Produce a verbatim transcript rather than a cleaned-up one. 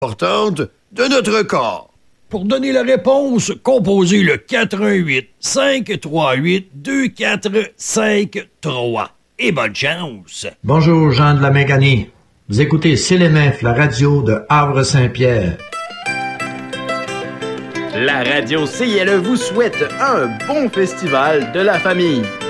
importante de notre corps. Pour donner la réponse, composez le quatre un huit, cinq trois huit, deux quatre cinq trois. Et bonne chance! Bonjour, Jean de la Mécanie. Vous écoutez C'est les Mefs, la radio de Havre-Saint-Pierre. La radio C I L E vous souhaite un bon festival de la famille.